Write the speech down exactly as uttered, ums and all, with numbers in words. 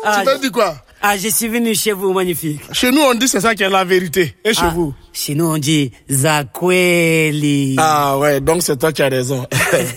Ah, tu m'as dit quoi? Ah, je suis venu chez vous, magnifique. Chez nous, on dit c'est ça qui est la vérité. Et chez ah, vous? Chez nous, on dit Zakweli. Ah ouais, donc c'est toi qui as raison.